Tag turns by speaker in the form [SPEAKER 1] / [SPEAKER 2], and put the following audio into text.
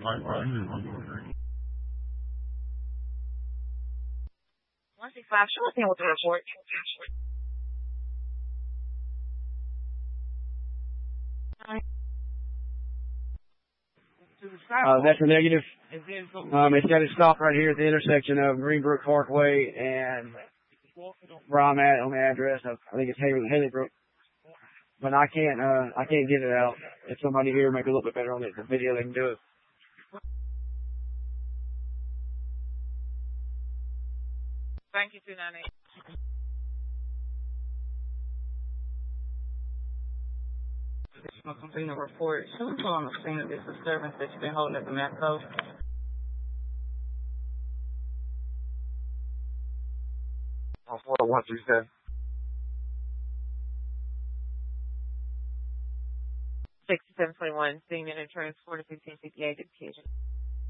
[SPEAKER 1] 165, show us in with the report.
[SPEAKER 2] That's a negative. It's got to stop right here at the intersection of Greenbrook Parkway and where I'm at on the address. I think it's Haley-Brook. But I can't get it out. If somebody here make a little bit better on the video, they can do it.
[SPEAKER 1] Thank you, 298. Additional completing report. Should we pull on the scene of this disturbance that you've been holding at the Matco?
[SPEAKER 2] On 40137.
[SPEAKER 1] 6721, seeing an insurance 4 to 1558 education.